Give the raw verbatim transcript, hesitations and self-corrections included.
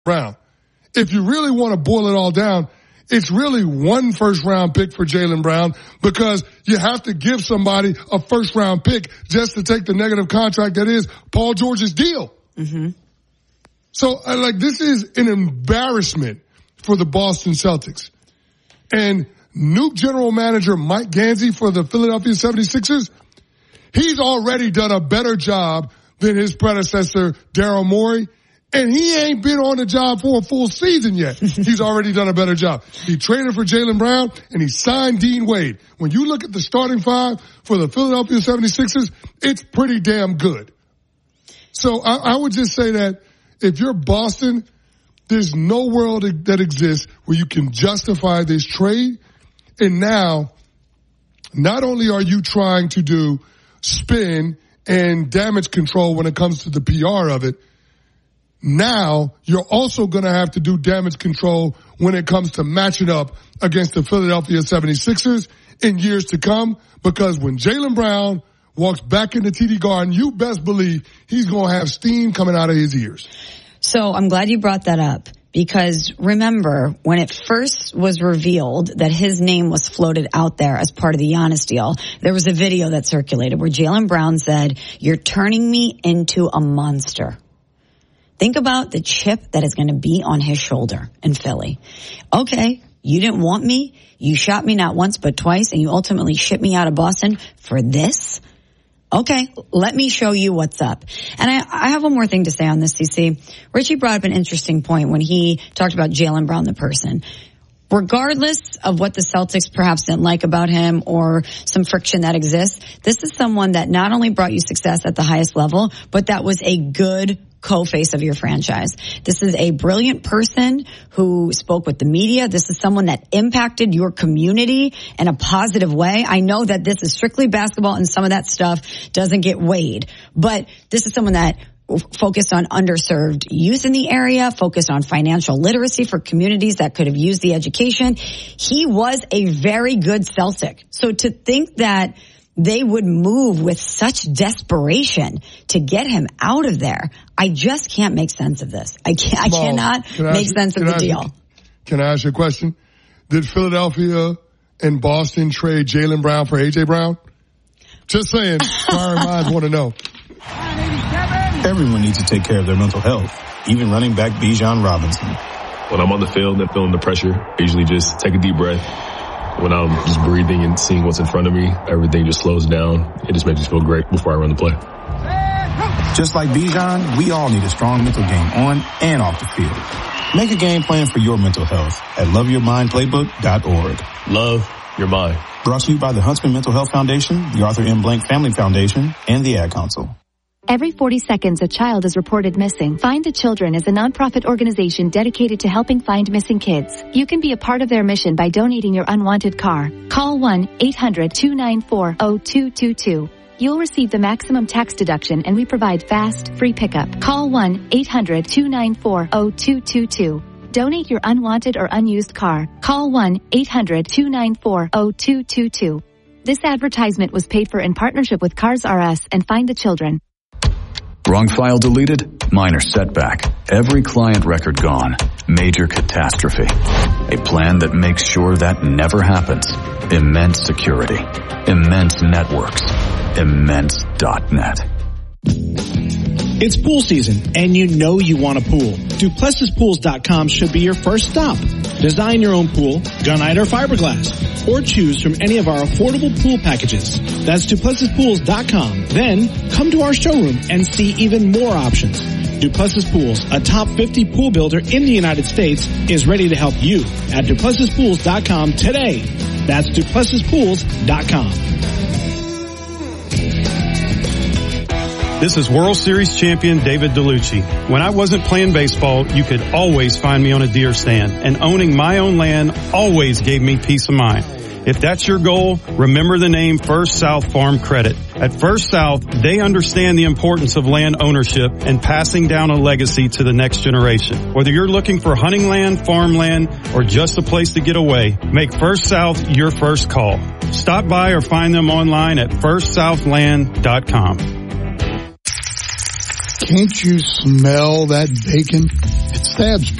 Brown. If you really want to boil it all down, it's really one first round pick for Jaylen Brown because you have to give somebody a first round pick just to take the negative contract that is Paul George's deal. Mm-hmm. So uh, like this is an embarrassment for the Boston Celtics. And new general manager Mike Gansey for the Philadelphia seventy-sixers, he's already done a better job than his predecessor Daryl Morey. And he ain't been on the job for a full season yet. He's already done a better job. He traded for Jaylen Brown, and he signed Dean Wade. When you look at the starting five for the Philadelphia seventy-sixers, it's pretty damn good. So I, I would just say that if you're Boston, there's no world that exists where you can justify this trade. And now, not only are you trying to do spin and damage control when it comes to the P R of it, now you're also going to have to do damage control when it comes to matching up against the Philadelphia seventy-sixers in years to come, because when Jaylen Brown walks back into T D Garden, you best believe he's going to have steam coming out of his ears. So I'm glad you brought that up, because remember when it first was revealed that his name was floated out there as part of the Giannis deal, there was a video that circulated where Jaylen Brown said, "You're turning me into a monster." Think about the chip that is going to be on his shoulder in Philly. Okay, you didn't want me. You shot me not once but twice, and you ultimately shipped me out of Boston for this? Okay, let me show you what's up. And I, I have one more thing to say on this, C C. Richie brought up an interesting point when he talked about Jaylen Brown, the person. Regardless of what the Celtics perhaps didn't like about him or some friction that exists, this is someone that not only brought you success at the highest level, but that was a good co-face of your franchise. This is a brilliant person who spoke with the media. This is someone that impacted your community in a positive way. I know that this is strictly basketball and some of that stuff doesn't get weighed, but this is someone that focused on underserved youth in the area, focused on financial literacy for communities that could have used the education. He was a very good Celtic. So to think that they would move with such desperation to get him out of there, I just can't make sense of this. I can't, I Well, cannot can I make ask, sense of the I deal. Ask, can I ask you a question? Did Philadelphia and Boston trade Jaylen Brown for A J Brown? Just saying, inquiring minds want to know. Everyone needs to take care of their mental health, even running back Bijan Robinson. When I'm on the field and feeling the pressure, I usually just take a deep breath. When I'm just breathing and seeing what's in front of me, everything just slows down. It just makes me feel great before I run the play. Just like Bijan, we all need a strong mental game on and off the field. Make a game plan for your mental health at love your mind playbook dot org. Love your mind. Brought to you by the Huntsman Mental Health Foundation, the Arthur M. Blank Family Foundation, and the Ad Council. Every forty seconds, a child is reported missing. Find the Children is a nonprofit organization dedicated to helping find missing kids. You can be a part of their mission by donating your unwanted car. Call one eight hundred two nine four zero two two two. You'll receive the maximum tax deduction, and we provide fast, free pickup. Call one eight hundred two nine four zero two two two. Donate your unwanted or unused car. Call one eight hundred two nine four zero two two two. This advertisement was paid for in partnership with Cars R Us and Find the Children. Wrong file deleted? Minor setback. Every client record gone. Major catastrophe. A plan that makes sure that never happens. Immense security. Immense networks. Immense dot net. It's pool season, and you know you want a pool. Duplessis Pools dot com should be your first stop. Design your own pool, gunite or fiberglass, or choose from any of our affordable pool packages. That's Duplessis Pools dot com. Then, come to our showroom and see even more options. Duplessis Pools, a top fifty pool builder in the United States, is ready to help you at Duplessis Pools dot com today. That's Duplessis Pools dot com. This is World Series champion David DeLucci. When I wasn't playing baseball, you could always find me on a deer stand, and owning my own land always gave me peace of mind. If that's your goal, remember the name First South Farm Credit. At First South, they understand the importance of land ownership and passing down a legacy to the next generation. Whether you're looking for hunting land, farmland, or just a place to get away, make First South your first call. Stop by or find them online at first southland dot com. Can't you smell that bacon? Stabs